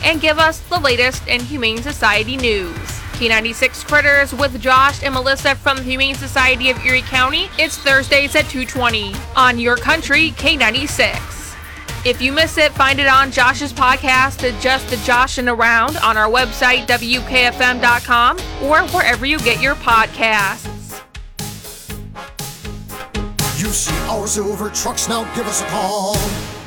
and give us the latest in Humane Society news. K96 Critters with Josh and Melissa from the Humane Society of Erie County. It's Thursdays at 2:20 on Your Country K96. If you miss it, find it on Josh's podcast, Just the Joshin' Around, on our website, WKFM.com, or wherever you get your podcasts. You see our silver trucks, now give us a call.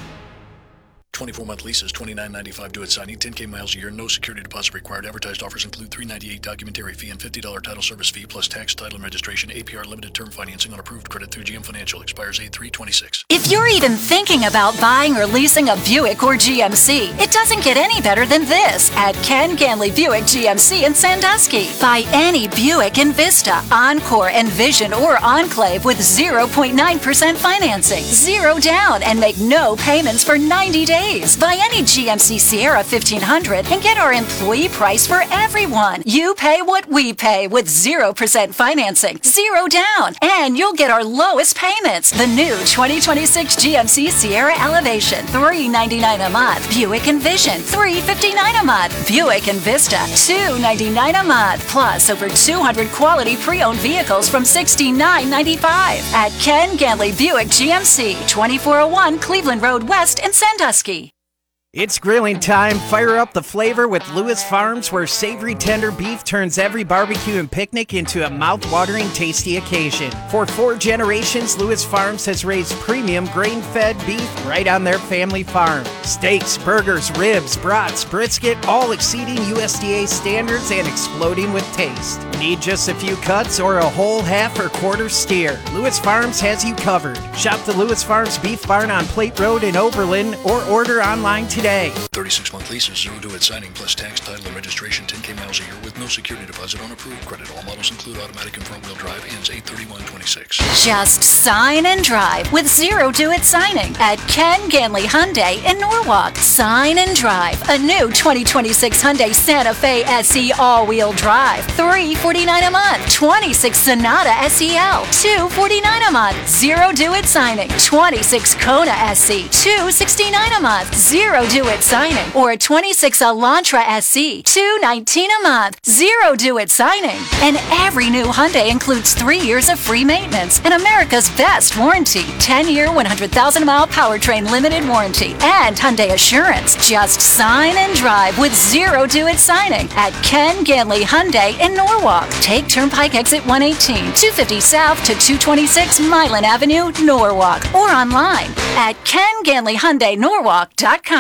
24-month leases, $29.95 due at signing, 10K miles a year, no security deposit required. Advertised offers include $398 documentary fee and $50 title service fee, plus tax, title, and registration. APR limited term financing on approved credit through GM Financial. Expires 8/3/26. If you're even thinking about buying or leasing a Buick or GMC, it doesn't get any better than this at Ken Ganley Buick GMC in Sandusky. Buy any Buick in Vista, Encore, Envision, or Enclave with 0.9% financing, 0 down, and make no payments for 90 days. Buy any GMC Sierra 1500 and get our employee price for everyone. You pay what we pay with 0% financing, 0 down, and you'll get our lowest payments. The new 2026 GMC Sierra Elevation, $399 a month. Buick Envision, $359 a month. Buick Envista, $299 a month. Plus over 200 quality pre-owned vehicles from $69.95 at Ken Ganley Buick GMC, 2401 Cleveland Road West in Sandusky. It's grilling time. Fire up the flavor with Lewis Farms, where savory tender beef turns every barbecue and picnic into a mouth-watering, tasty occasion. For 4 generations, Lewis Farms has raised premium grain-fed beef right on their family farm. Steaks, burgers, ribs, brats, brisket, all exceeding USDA standards and exploding with taste. Need just a few cuts or a whole, half, or quarter steer? Lewis Farms has you covered. Shop the Lewis Farms Beef Barn on Plate Road in Oberlin or order online today. 36-month leases, 0 due at signing, plus tax, title, and registration, 10K miles a year with no security deposit on approved credit. All models include automatic and front-wheel drive. Ends 8/31/26. Just sign and drive with 0 due at signing at Ken Ganley Hyundai in Norwalk. Sign and drive a new 2026 Hyundai Santa Fe SE all-wheel drive, $349 a month. 26 Sonata SEL, $249 a month. 0 due at signing. 26 Kona SE, $269 a month. 0 due at signing. Or a 26 Elantra SE, $219 a month. 0 due at signing. And every new Hyundai includes 3 years of free maintenance and America's best warranty, 10-year, 100,000-mile powertrain limited warranty, and Hyundai Assurance. Just sign and drive with 0 due at signing at Ken Ganley Hyundai in Norwalk. Take Turnpike Exit 118, 250 South to 226 Milan Avenue, Norwalk. Or online at KenGanleyHyundaiNorwalk.com.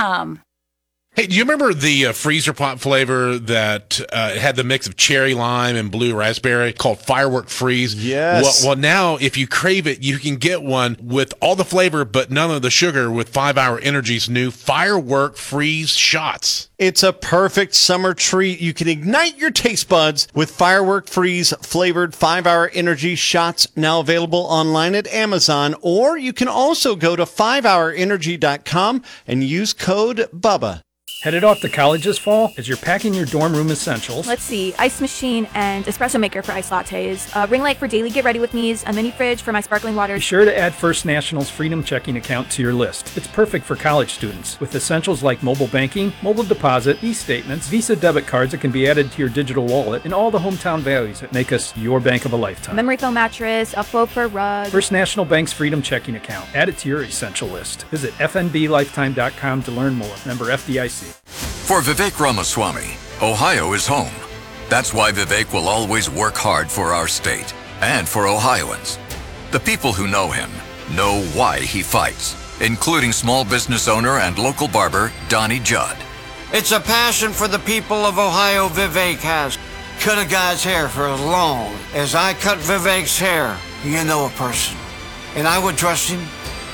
Hey, do you remember the freezer pop flavor that had the mix of cherry lime and blue raspberry called Firework Freeze? Yes. Well, now if you crave it, you can get one with all the flavor but none of the sugar with 5 Hour Energy's new Firework Freeze shots. It's a perfect summer treat. You can ignite your taste buds with Firework Freeze flavored 5 Hour Energy shots, now available online at Amazon, or you can also go to 5hourenergy.com and use code BUBBA. Headed off to college this fall? As you're packing your dorm room essentials, let's see, ice machine and espresso maker for iced lattes, a ring light for daily get ready with me's, a mini fridge for my sparkling water. Be sure to add First National's Freedom Checking account to your list. It's perfect for college students, with essentials like mobile banking, mobile deposit, e-statements, Visa debit cards that can be added to your digital wallet, and all the hometown values that make us your bank of a lifetime. Memory foam mattress, a faux fur rug. First National Bank's Freedom Checking account. Add it to your essential list. Visit fnblifetime.com to learn more. Member FDIC. For Vivek Ramaswamy, Ohio is home. That's why Vivek will always work hard for our state and for Ohioans. The people who know him know why he fights, including small business owner and local barber Donnie Judd. It's a passion for the people of Ohio Vivek has. Cut a guy's hair for as long as I cut Vivek's hair. You know a person. And I would trust him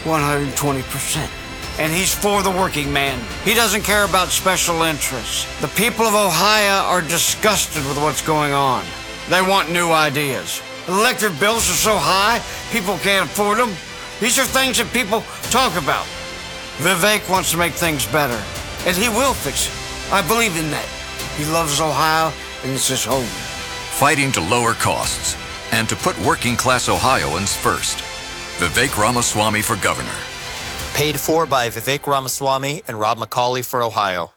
120%. And he's for the working man. He doesn't care about special interests. The people of Ohio are disgusted with what's going on. They want new ideas. Electric bills are so high, people can't afford them. These are things that people talk about. Vivek wants to make things better, and he will fix it. I believe in that. He loves Ohio, and it's his home. Fighting to lower costs and to put working class Ohioans first. Vivek Ramaswamy for governor. Paid for by Vivek Ramaswamy and Rob McCauley for Ohio.